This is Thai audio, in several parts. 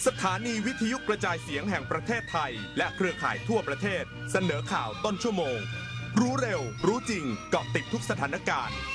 สถานีวิทยุกระจายเสียงแห่งประเทศไทยและเครือข่ายทั่วประเทศเสนอข่าวต้นชั่วโมงรู้เร็วรู้จริงเกาะติดทุกสถานการณ์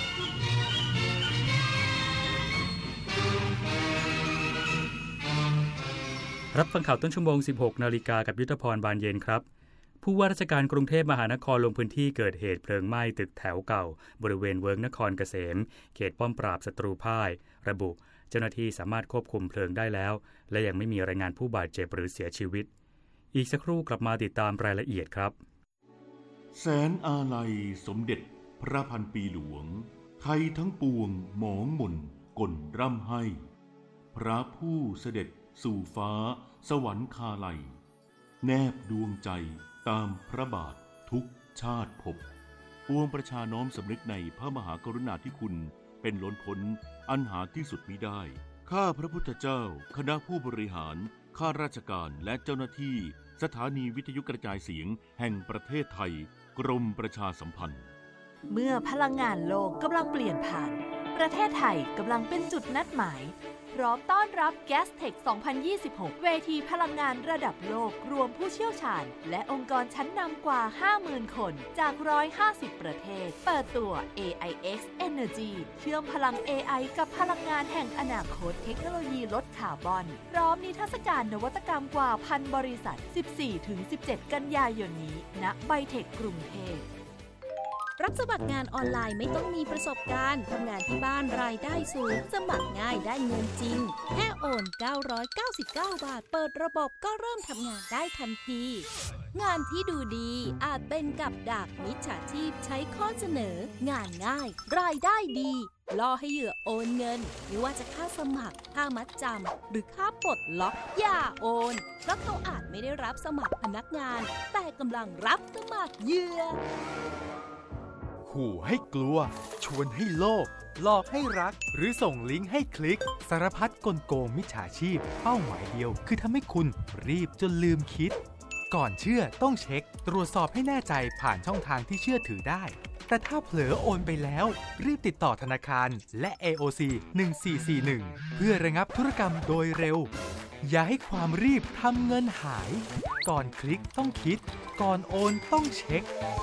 รับฟังข่าวต้นชั่วโมง 16 นาฬิกากับยุทธพรบานเย็นครับผู้ว่าราชการกรุงเทพมหานครลงพื้นที่เกิดเหตุเพลิงไหม้ตึกแถวเก่าบริเวณเวิร์กนครเกษมเขตป้อมปราบศัตรูพ่ายระบุเจ้าหน้าที่สามารถควบคุมเพลิงได้แล้วและยังไม่มีรายงานผู้บาดเจ็บหรือเสียชีวิตอีกสักครู่กลับมาติดตามรายละเอียดครับแสนอาลัยสมเด็จพระพันปีหลวงไทยทั้งปวงหมองหม่นก่นร่ำให้พระผู้เสด็จสู่ฟ้าสวรรคาลัยแนบดวงใจตามพระบาททุกชาติภพปวงประชาน้อมสำนึกในพระมหากรุณาธิคุณเป็นล้นพ้นอันหาที่สุดมิได้ข้าพระพุทธเจ้าคณะผู้บริหารข้าราชการและเจ้าหน้าที่สถานีวิทยุกระจายเสียงแห่งประเทศไทยกรมประชาสัมพันธ์เมื่อพลังงานโลกกำลังเปลี่ยนผ่านประเทศไทยกำลังเป็นจุดนัดหมายพร้อมต้อนรับ Gastech 2026 เวทีพลังงานระดับโลกรวมผู้เชี่ยวชาญและองค์กรชั้นนำกว่า 50,000 คนจาก 150 ประเทศเปิดตัว AIX Energy เชื่อมพลัง AI กับพลังงานแห่งอนาคตเทคโนโลยีลดคาร์บอนพร้อมนิทรรศการนวัตกรรมกว่า 1,000 บริษัท 14-17 กันยายนนี้ณไบเทคกรุงเทพรับสมัครงานออนไลน์ไม่ต้องมีประสบการณ์ทำงานที่บ้านรายได้สูงสมัครง่ายได้เงินจริงแค่โอน999 บาทเปิดระบบก็เริ่มทำงานได้ทันทีงานที่ดูดีอาจเป็นกับดักมิจฉาชีพใช้ข้อเสนองานง่ายรายได้ดีล่อให้เหยื่อโอนเงินไม่ว่าจะค่าสมัครค่ามัดจำหรือค่าปลดล็อกอย่าโอนเพราะเขาอาจไม่ได้รับสมัครพนักงานแต่กำลังรับสมัครเหยื่อขู่ให้กลัวชวนให้โลภหลอกให้รักหรือส่งลิงก์ให้คลิกสารพัดกลโกงมิจฉาชีพเป้าหมายเดียวคือทำให้คุณรีบจนลืมคิดก่อนเชื่อต้องเช็คตรวจสอบให้แน่ใจผ่านช่องทางที่เชื่อถือได้แต่ถ้าเผลอโอนไปแล้วรีบติดต่อธนาคารและ AOC 1441เพื่อระงับธุรกรรมโดยเร็วอย่าให้ความรีบทำเงินหายก่อนคลิกต้องคิดก่อนโอนต้องเช็ค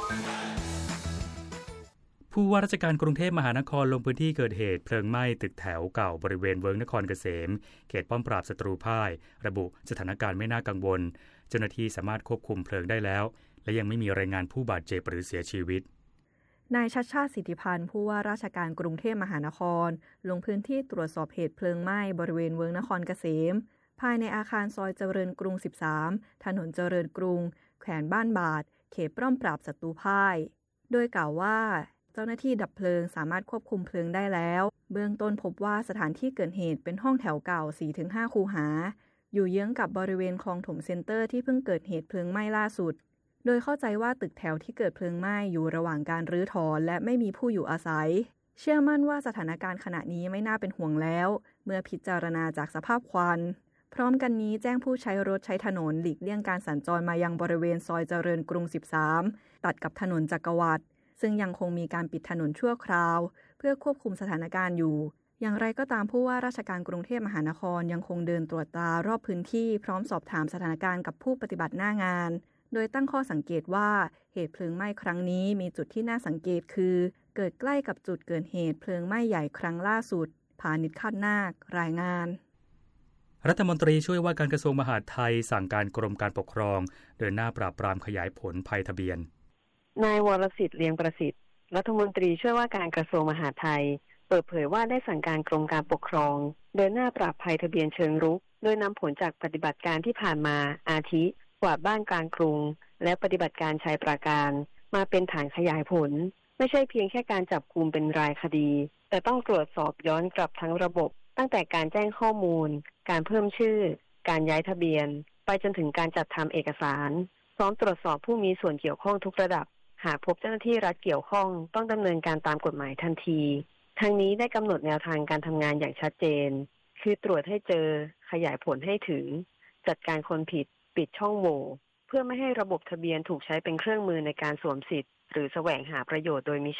ผู้ว่าราชการกรุงเทพมหานครลงพื้นที่เกิดเหตุเพลิงไหม้ตึกแถวเก่าบริเวณเวิร์กนครเกษมเขตป้อมปราบศัตรูพ่ายระบุสถานการณ์ไม่น่ากังวลเจ้าหน้าที่สามารถควบคุมเพลิงได้แล้วและยังไม่มีรายงานผู้บาดเจ็บหรือเสียชีวิตนายชัชชาติสิทธิพันธ์ผู้ว่าราชการกรุงเทพมหานครลงพื้นที่ตรวจสอบเหตุเพลิงไหม้บริเวณเวิร์กนครเกษมภายในอาคารซอยเจริญกรุง13ถนนเจริญกรุงแขวงบ้านบาดเขตป้อมปราบศัตรูพ่ายโดยกล่าวว่าเจ้าหน้าที่ดับเพลิงสามารถควบคุมเพลิงได้แล้วเบื้องต้นพบว่าสถานที่เกิดเหตุเป็นห้องแถวเก่า 4-5 คูหาอยู่เยื้องกับบริเวณคลองถมเซ็นเตอร์ที่เพิ่งเกิดเหตุเพลิงไหม้ล่าสุดโดยเข้าใจว่าตึกแถวที่เกิดเพลิงไหม้อยู่ระหว่างการรื้อถอนและไม่มีผู้อยู่อาศัยเชื่อมั่นว่าสถานการณ์ขณะนี้ไม่น่าเป็นห่วงแล้วเมื่อพิจารณาจากสภาพควันพร้อมกันนี้แจ้งผู้ใช้รถใช้ถนนหลีกเลี่ยงการสัญจรมายังบริเวณซอยเจริญกรุง13ตัดกับถนนจักรวรรดิซึ่งยังคงมีการปิดถนนชั่วคราวเพื่อควบคุมสถานการณ์อยู่อย่างไรก็ตามผู้ว่าราชการกรุงเทพมหานครยังคงเดินตรวจตารอบพื้นที่พร้อมสอบถามสถานการณ์กับผู้ปฏิบัติหน้างานโดยตั้งข้อสังเกตว่าเหตุเพลิงไหม้ครั้งนี้มีจุดที่น่าสังเกตคือเกิดใกล้กับจุดเกิดเหตุเพลิงไหม้ใหญ่ครั้งล่าสุดพาณิชย์คาดนาครายงานรัฐมนตรีช่วยว่าการกระทรวงมหาดไทยสั่งการกรมการปกครองเดินหน้าปราบปรามขยายผลภัยทะเบียนนายวรสิทธิ์เลียงประสิทธิ์รัฐมนตรีช่วยว่าการกระทรวงมหาดไทยเปิดเผยว่าได้สั่งการกรมการปกครองเดินหน้าปราบภัยทะเบียนเชิงรุกโดยนำผลจากปฏิบัติการที่ผ่านมาอาทิกวาดบ้านกลางกรุงและปฏิบัติการชัยปราการมาเป็นฐานขยายผลไม่ใช่เพียงแค่การจับกุมเป็นรายคดีแต่ต้องตรวจสอบย้อนกลับทั้งระบบตั้งแต่การแจ้งข้อมูลการเพิ่มชื่อการย้ายทะเบียนไปจนถึงการจัดทำเอกสารพร้อมตรวจสอบผู้มีส่วนเกี่ยวข้องทุกระดับหากพบเจ้าหน้าที่รัฐเกี่ยวข้องต้องดำเนินการตามกฎหมายทันทีทั้งนี้ได้กำหนดแนวทางการทำงานอย่างชัดเจนคือตรวจให้เจอขยายผลให้ถึงจัดการคนผิดปิดช่องโหว่เพื่อไม่ให้ระบบทะเบียนถูกใช้เป็นเครื่องมือในการสวมสิทธิ์หรือแสวงหาประโยชน์โดยมิ